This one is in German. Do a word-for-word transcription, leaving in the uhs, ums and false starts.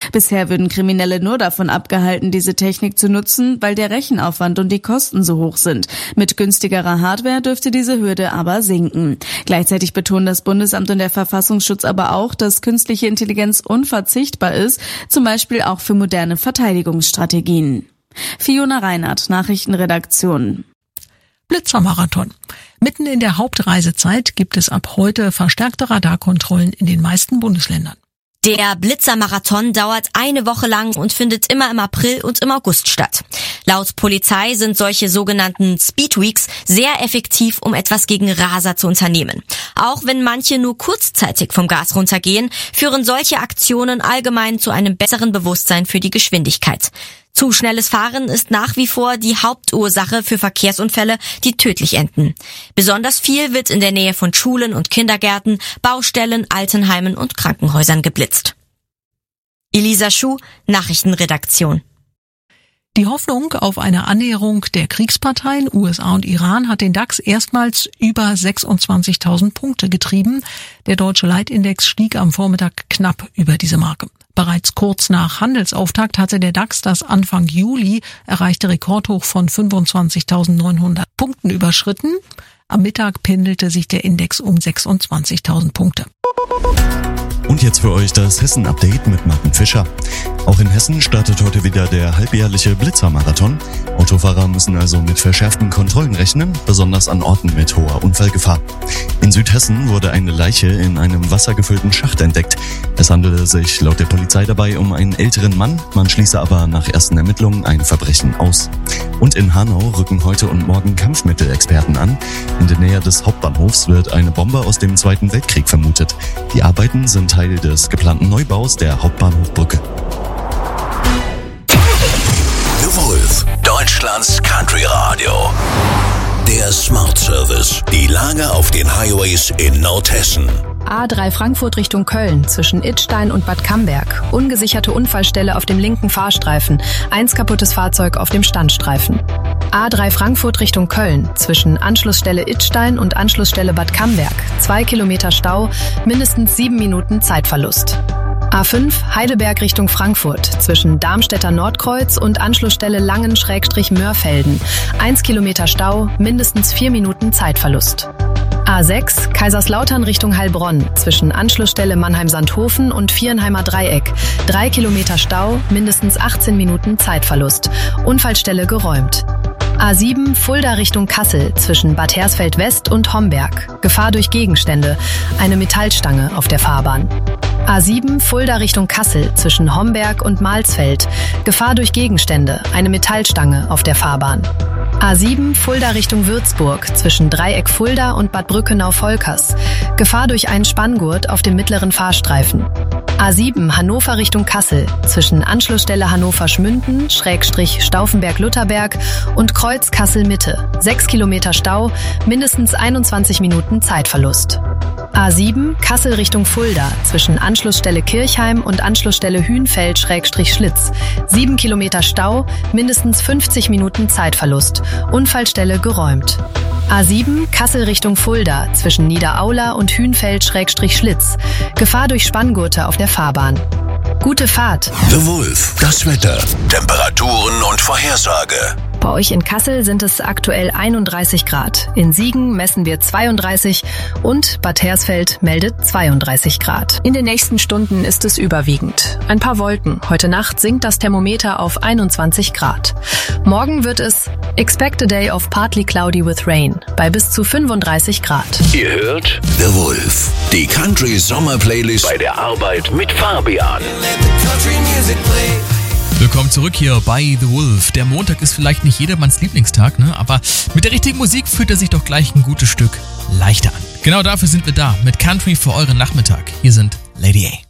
Bisher würden Kriminelle nur davon abgehalten, diese Technik zu nutzen, weil der Rechenaufwand und die Kosten so hoch sind. Mit günstigerer Hardware dürfte diese Hürde aber sinken. Gleichzeitig betonen das Bundesamt und der Verfassungsschutz aber auch, dass künstliche Intelligenz unverzichtbar ist, zum Beispiel auch für moderne Verteidigungsstrategien. Fiona Reinhardt, Nachrichtenredaktion. Blitzermarathon. Mitten in der Hauptreisezeit gibt es ab heute verstärkte Radarkontrollen in den meisten Bundesländern. Der Blitzermarathon dauert eine Woche lang und findet immer im April und im August statt. Laut Polizei sind solche sogenannten Speedweeks sehr effektiv, um etwas gegen Raser zu unternehmen. Auch wenn manche nur kurzzeitig vom Gas runtergehen, führen solche Aktionen allgemein zu einem besseren Bewusstsein für die Geschwindigkeit. Zu schnelles Fahren ist nach wie vor die Hauptursache für Verkehrsunfälle, die tödlich enden. Besonders viel wird in der Nähe von Schulen und Kindergärten, Baustellen, Altenheimen und Krankenhäusern geblitzt. Elisa Schuh, Nachrichtenredaktion. Die Hoffnung auf eine Annäherung der Kriegsparteien U S A und Iran hat den DAX erstmals über sechsundzwanzigtausend Punkte getrieben. Der deutsche Leitindex stieg am Vormittag knapp über diese Marke. Bereits kurz nach Handelsauftakt hatte der DAX das Anfang Juli erreichte Rekordhoch von fünfundzwanzigtausendneunhundert Punkten überschritten. Am Mittag pendelte sich der Index um sechsundzwanzigtausend Punkte. Und jetzt für euch das Hessen-Update mit Martin Fischer. Auch in Hessen startet heute wieder der halbjährliche Blitzermarathon. Autofahrer müssen also mit verschärften Kontrollen rechnen, besonders an Orten mit hoher Unfallgefahr. In Südhessen wurde eine Leiche in einem wassergefüllten Schacht entdeckt. Es handelte sich laut der Polizei dabei um einen älteren Mann, man schließe aber nach ersten Ermittlungen ein Verbrechen aus. Und in Hanau rücken heute und morgen Kampfmittelexperten an. In der Nähe des Hauptbahnhofs wird eine Bombe aus dem Zweiten Weltkrieg vermutet. Die Arbeiten sind Teil des geplanten Neubaus der Hauptbahnhofbrücke. The Wolf, Deutschlands Country Radio. Der Smart Service. Die Lage auf den Highways in Nordhessen. A drei Frankfurt Richtung Köln zwischen Idstein und Bad Camberg. Ungesicherte Unfallstelle auf dem linken Fahrstreifen. Eins kaputtes Fahrzeug auf dem Standstreifen. A drei Frankfurt Richtung Köln zwischen Anschlussstelle Idstein und Anschlussstelle Bad Camberg. Zwei Kilometer Stau, mindestens sieben Minuten Zeitverlust. A fünf Heidelberg Richtung Frankfurt zwischen Darmstädter Nordkreuz und Anschlussstelle Langen-Mörfelden. Eins Kilometer Stau, mindestens vier Minuten Zeitverlust. A sechs Kaiserslautern Richtung Heilbronn zwischen Anschlussstelle Mannheim-Sandhofen und Vierenheimer Dreieck. Drei Kilometer Stau, mindestens achtzehn Minuten Zeitverlust. Unfallstelle geräumt. A sieben Fulda Richtung Kassel zwischen Bad Hersfeld West und Homberg. Gefahr durch Gegenstände. Eine Metallstange auf der Fahrbahn. A sieben Fulda Richtung Kassel zwischen Homberg und Malsfeld. Gefahr durch Gegenstände. Eine Metallstange auf der Fahrbahn. A sieben Fulda Richtung Würzburg zwischen Dreieck Fulda und Bad Brückenau-Volkers. Gefahr durch einen Spanngurt auf dem mittleren Fahrstreifen. A sieben Hannover Richtung Kassel zwischen Anschlussstelle Hannover-Schmünden, Schrägstrich Stauffenberg-Lutherberg und Kreuz Kassel-Mitte. Sechs Kilometer Stau, mindestens einundzwanzig Minuten Zeitverlust. A sieben Kassel Richtung Fulda zwischen Anschlussstelle Kirchheim und Anschlussstelle Hühnfeld-Schlitz. Sieben Kilometer Stau, mindestens fünfzig Minuten Zeitverlust. Unfallstelle geräumt. A sieben Kassel Richtung Fulda zwischen Niederaula und Hühnfeld-Schlitz. Gefahr durch Spanngurte auf der Fahrbahn. Gute Fahrt. The Wolf, das Wetter, Temperaturen und Vorhersage. Bei euch in Kassel sind es aktuell einunddreißig Grad. In Siegen messen wir zweiunddreißig und Bad Hersfeld meldet zweiunddreißig Grad. In den nächsten Stunden ist es überwiegend. Ein paar Wolken. Heute Nacht sinkt das Thermometer auf einundzwanzig Grad. Morgen wird es expect a day of partly cloudy with rain bei bis zu fünfunddreißig Grad. Ihr hört The Wolf, die Country Sommer Playlist bei der Arbeit mit Fabian. Willkommen zurück hier bei The Wolf. Der Montag ist vielleicht nicht jedermanns Lieblingstag, ne? Aber mit der richtigen Musik fühlt er sich doch gleich ein gutes Stück leichter an. Genau dafür sind wir da, mit Country für euren Nachmittag. Hier sind Lady A.